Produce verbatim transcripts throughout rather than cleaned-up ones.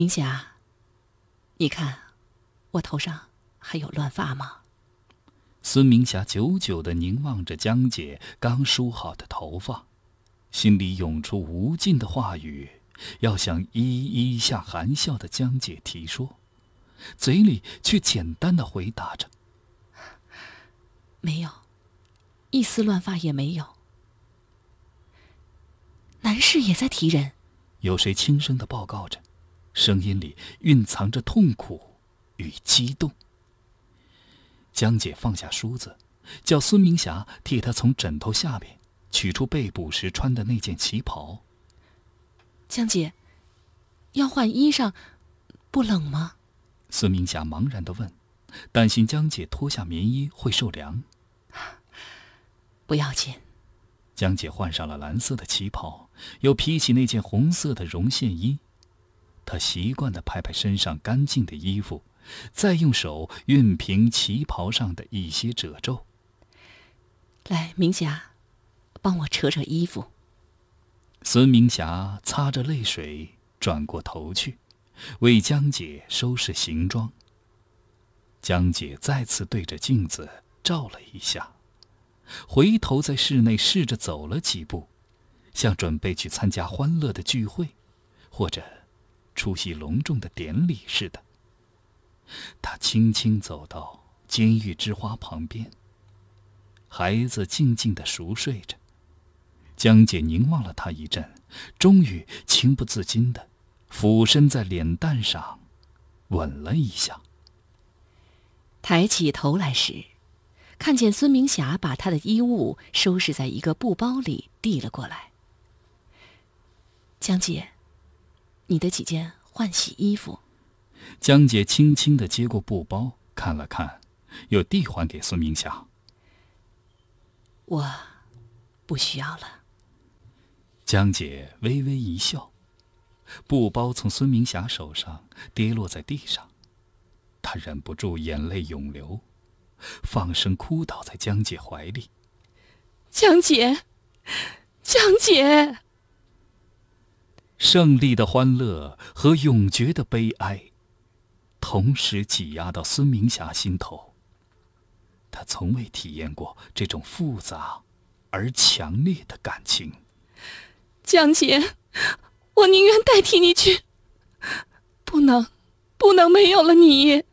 明霞，你看我头上还有乱发吗？ 孙明霞久久地凝望着江姐刚梳好的头发，心里涌出无尽的话语，要向一一下含笑的江姐提说，嘴里却简单地回答着：“ 没有，一丝乱发也没有。”南氏也在提人， 有谁轻声地报告着，声音里蕴藏着痛苦与激动。江姐放下梳子，叫孙明霞替她从枕头下边取出被捕时穿的那件旗袍。 江姐，要换衣裳，不冷吗？ 孙明霞茫然地问，担心江姐脱下棉衣会受凉。 不要紧。 江姐换上了蓝色的旗袍，又披起那件红色的绒线衣。她习惯地拍拍身上干净的衣服，再用手熨平旗袍上的一些褶皱。 来，明霞，帮我扯扯衣服。 孙明霞擦着泪水转过头去，为江姐收拾行装。江姐再次对着镜子照了一下，回头在室内试着走了几步，像准备去参加欢乐的聚会，或者出席隆重的典礼似的。她轻轻走到监狱之花旁边，孩子静静地熟睡着。江姐凝望了她一阵，终于情不自禁地俯身在脸蛋上吻了一下。 抬起头来时，看见孙明霞把她的衣物收拾在一个布包里递了过来。江姐，你的几件换洗衣服。 江姐轻轻地接过布包，看了看，又递还给孙明霞。 我不需要了。 江姐微微一笑，布包从孙明霞手上跌落在地上，她忍不住眼泪涌流，放声哭倒在江姐怀里。 江姐，江姐！ 胜利的欢乐和永绝的悲哀同时挤压到孙明霞心头。她从未体验过这种复杂而强烈的感情。 江姐，我宁愿代替你去，不能，不能没有了你。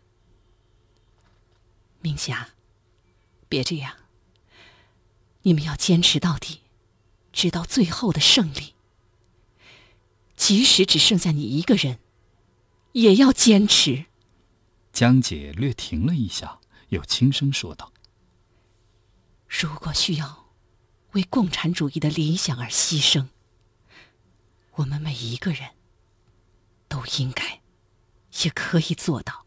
明霞，别这样，你们要坚持到底，直到最后的胜利。即使只剩下你一个人，也要坚持。 江姐略停了一下，又轻声说道：“ 如果需要为共产主义的理想而牺牲，我们每一个人都应该，也可以做到。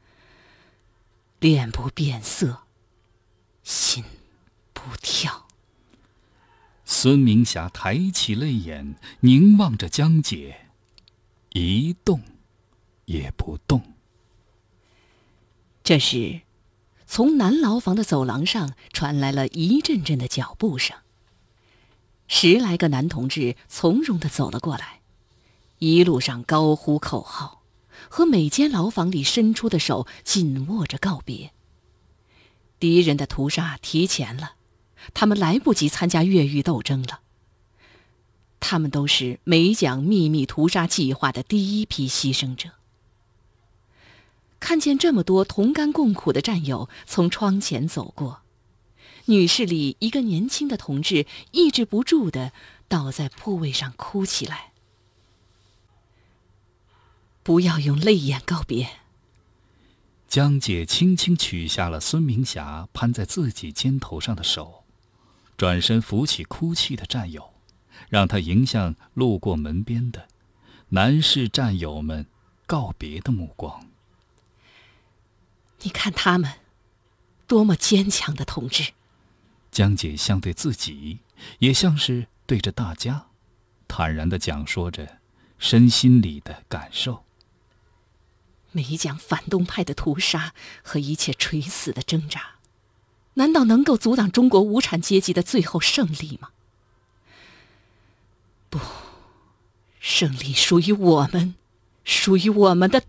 脸不变色，心不跳。” 孙明霞抬起泪眼，凝望着江姐，一动也不动。 这时，从南牢房的走廊上传来了一阵阵的脚步声。十来个男同志从容地走了过来，一路上高呼口号，和每间牢房里伸出的手紧握着告别。敌人的屠杀提前了，他们来不及参加越狱斗争了。他们都是美蒋秘密屠杀计划的第一批牺牲者。看见这么多同甘共苦的战友从窗前走过，女室里一个年轻的同志抑制不住地倒在铺位上哭起来。不要用泪眼告别。 江姐轻轻取下了孙明霞攀在自己肩头上的手，转身扶起哭泣的战友，让他迎向路过门边的男士战友们告别的目光。 你看他们多么坚强的同志。 江姐像对自己，也像是对着大家，坦然地讲说着身心里的感受。 美蒋反动派的屠杀和一切垂死的挣扎，难道能够阻挡中国无产阶级的最后胜利吗？不，胜利属于我们， 属于我们的